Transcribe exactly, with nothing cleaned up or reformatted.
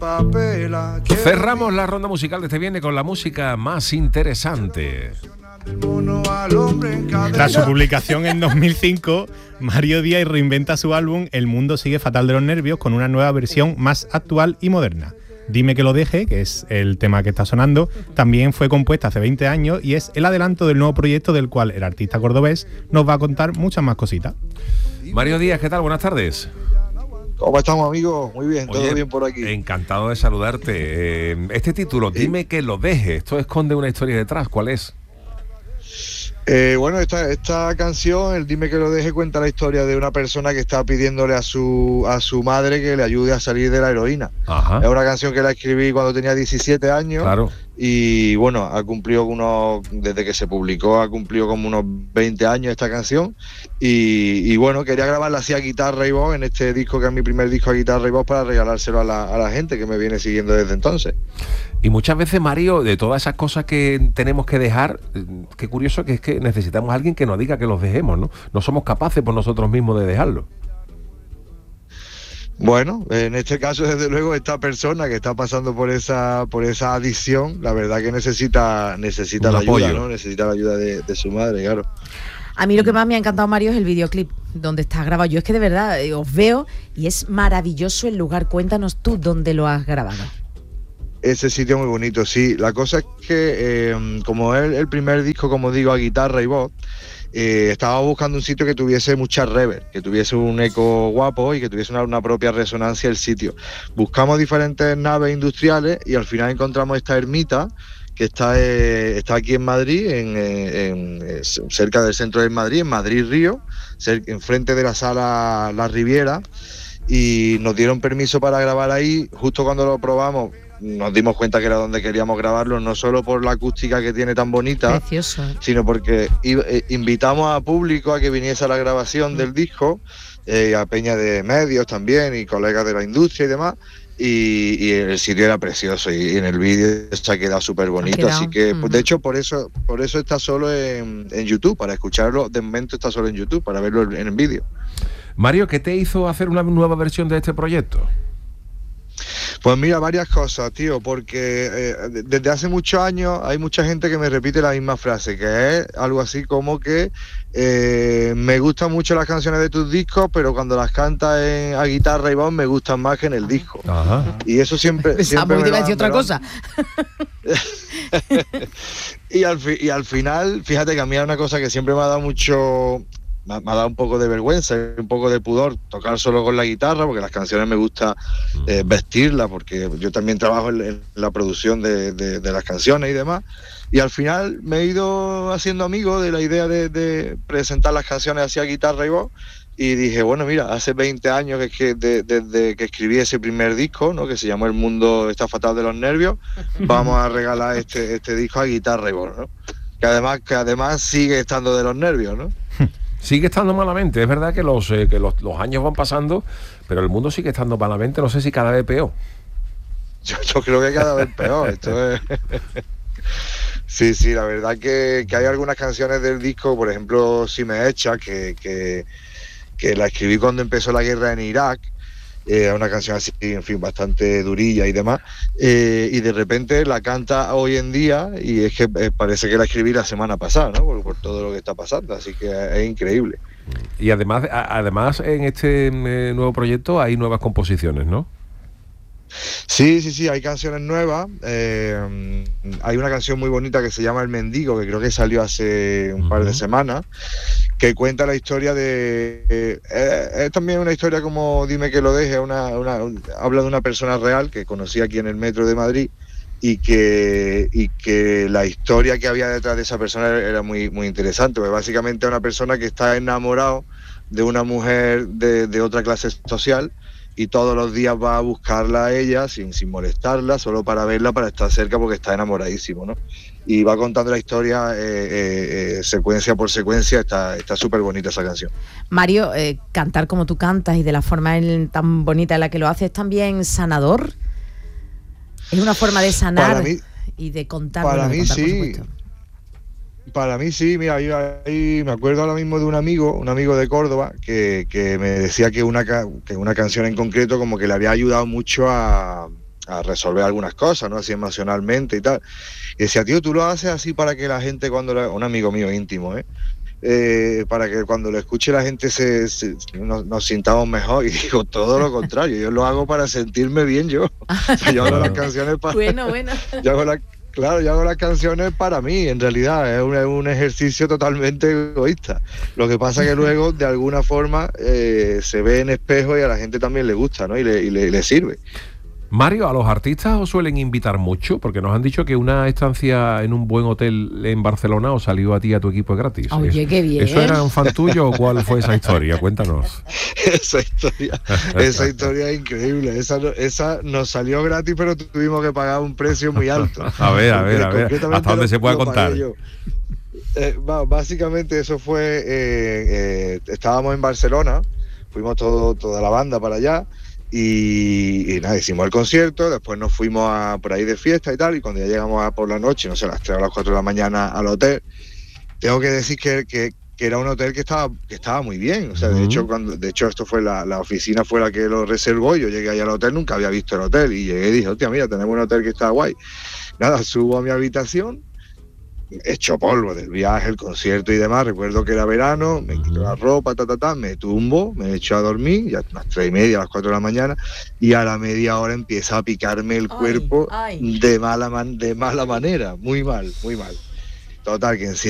Cerramos la ronda musical de este viernes con la música más interesante. Tras su publicación en dos mil cinco, Mario Díaz reinventa su álbum El mundo sigue fatal de los nervios con una nueva versión más actual y moderna. Dime que lo deje, que es el tema que está sonando, también fue compuesta hace veinte años y es el adelanto del nuevo proyecto del cual el artista cordobés nos va a contar muchas más cositas. Mario Díaz, ¿qué tal? Buenas tardes. ¿Cómo estamos, amigos? Muy bien, Oye, todo bien por aquí. Encantado de saludarte. Eh, este título, ¿Sí? Dime que lo deje, esto esconde una historia detrás, ¿cuál es? Eh, bueno, esta, esta canción, el Dime que lo deje, cuenta la historia de una persona que está pidiéndole a su a su madre que le ayude a salir de la heroína. Ajá. Es una canción que la escribí cuando tenía diecisiete años. Claro. Y bueno, ha cumplido unos, desde que se publicó, ha cumplido como unos veinte años esta canción. Y, y bueno, quería grabarla así a guitarra y voz en este disco, que es mi primer disco a guitarra y voz, para regalárselo a la, a la gente que me viene siguiendo desde entonces. Y muchas veces, Mario, de todas esas cosas que tenemos que dejar, qué curioso que es que necesitamos a alguien que nos diga que los dejemos, ¿no? No somos capaces por nosotros mismos de dejarlo. Bueno, en este caso, desde luego, esta persona que está pasando por esa por esa adicción, la verdad que necesita necesita la ayuda, ¿no? Necesita la ayuda de, de su madre, claro. A mí lo que más me ha encantado, Mario, es el videoclip donde está grabado. Yo es que de verdad eh, os veo y es maravilloso el lugar. Cuéntanos tú dónde lo has grabado. Ese sitio muy bonito, sí. La cosa es que, eh, como es el primer disco, como digo, a guitarra y voz, eh, estaba buscando un sitio que tuviese mucha reverb, que tuviese un eco guapo y que tuviese una, una propia resonancia el sitio. Buscamos diferentes naves industriales y al final encontramos esta ermita que está, eh, está aquí en Madrid, en, eh, en, eh, cerca del centro de Madrid, en Madrid Río, cerca, enfrente de la sala La Riviera, y nos dieron permiso para grabar ahí. Justo cuando lo probamos nos dimos cuenta que era donde queríamos grabarlo, no solo por la acústica que tiene tan bonita, precioso, sino porque invitamos a público a que viniese a la grabación mm. del disco, eh, a peña de medios también y colegas de la industria y demás, y, y el sitio era precioso y, y en el vídeo se ha quedado súper bonito, así que mm. de hecho por eso por eso está solo en, en YouTube, para escucharlo de momento está solo en YouTube, para verlo en el vídeo. Mario, ¿qué te hizo hacer una nueva versión de este proyecto? Pues mira, varias cosas, tío, porque eh, desde hace muchos años hay mucha gente que me repite la misma frase, que es algo así como que eh, me gustan mucho las canciones de tus discos, pero cuando las cantas en, a guitarra y voz me gustan más que en el disco. Ajá. Y eso siempre... siempre me va, otra cosa. y, al fi, y al final, fíjate que a mí es una cosa que siempre me ha dado mucho... Me ha, me ha dado un poco de vergüenza, un poco de pudor tocar solo con la guitarra, porque las canciones me gusta eh, vestirlas, porque yo también trabajo en, en la producción de, de, de las canciones y demás. Y al final me he ido haciendo amigo de la idea de, de presentar las canciones así a guitarra y voz. Y dije, bueno, mira, hace veinte años que, que desde de, de que escribí ese primer disco, ¿no?, que se llamó El mundo está fatal de los nervios, vamos a regalar este, este disco a guitarra y voz, ¿no? Que además, que además sigue estando de los nervios, ¿no? Sigue estando malamente, es verdad que los eh, que los, los años van pasando, pero el mundo sigue estando malamente, no sé si cada vez peor. Yo, yo creo que cada vez peor, esto es... Sí, sí, la verdad que, que hay algunas canciones del disco, por ejemplo, Si me echa, que, que, que la escribí cuando empezó la guerra en Irak, eh, una canción así, en fin, bastante durilla y demás, eh, y de repente la canta hoy en día y es que eh, parece que la escribí la semana pasada, ¿no?, por, por todo lo que está pasando, así que es increíble. Y además, a, además en este eh, nuevo proyecto hay nuevas composiciones, ¿no? Sí, sí, sí, hay canciones nuevas. Eh, hay una canción muy bonita que se llama El Mendigo, que creo que salió hace un uh-huh. par de semanas, que cuenta la historia de... Eh, es también una historia como Dime que lo deje, una, una, un, habla de una persona real que conocí aquí en el metro de Madrid y que, y que la historia que había detrás de esa persona era muy, muy interesante, porque básicamente es una persona que está enamorado de una mujer de, de otra clase social, y todos los días va a buscarla a ella sin, sin molestarla, solo para verla, para estar cerca, porque está enamoradísimo, ¿no? Y va contando la historia eh, eh, eh, secuencia por secuencia. Está está súper bonita esa canción. Mario, eh, cantar como tú cantas y de la forma en, tan bonita en la que lo haces, ¿también sanador? ¿Es una forma de sanar mí, y de contar? Para bueno, mí contar, sí. Para mí sí, mira, ahí, ahí me acuerdo ahora mismo de un amigo, un amigo de Córdoba, que, que me decía que una, que una canción en concreto como que le había ayudado mucho a, a resolver algunas cosas, ¿no? Así emocionalmente y tal. Y decía, tío, tú lo haces así para que la gente cuando... La... Un amigo mío íntimo, ¿eh? Eh, para que cuando lo escuche la gente se, se nos, nos sintamos mejor. Y digo, todo lo contrario, yo lo hago para sentirme bien yo. O sea, yo hago las canciones para... Bueno, bueno. Yo hago la... Claro, yo hago las canciones para mí, en realidad, es un, es un ejercicio totalmente egoísta. Lo que pasa que luego, de alguna forma, eh, se ve en espejo y a la gente también le gusta, ¿no? Y le, y le, y le sirve. Mario, ¿a los artistas os suelen invitar mucho? Porque nos han dicho que una estancia en un buen hotel en Barcelona os salió a ti y a tu equipo gratis. Oye, qué bien. ¿Eso era un fan tuyo o cuál fue esa historia? Cuéntanos. Esa historia, esa historia es increíble. Esa, esa nos salió gratis, pero tuvimos que pagar un precio muy alto. A ver, a ver, a ver. ¿Hasta dónde lo, se puede contar? Eh, básicamente eso fue, eh, eh, estábamos en Barcelona, fuimos todo, toda la banda para allá. Y, y nada, hicimos el concierto, después nos fuimos a, por ahí de fiesta y tal, y cuando ya llegamos a, por la noche, no sé, a las tres o las cuatro de la mañana al hotel, tengo que decir que, que, que era un hotel que estaba, que estaba muy bien. O sea, de hecho, cuando, de hecho esto fue la, la oficina fue la que lo reservó, yo llegué ahí al hotel, nunca había visto el hotel, y llegué y dije, hostia, mira, tenemos un hotel que está guay. Nada, subo a mi habitación, hecho polvo del viaje, el concierto y demás. Recuerdo que era verano, me quito la ropa, ta, ta, ta, me tumbo, me echo a dormir, ya a las tres y media, a las cuatro de la mañana, y a la media hora empieza a picarme el ay, cuerpo ay. de mala man, de mala manera, muy mal, muy mal. Total, que en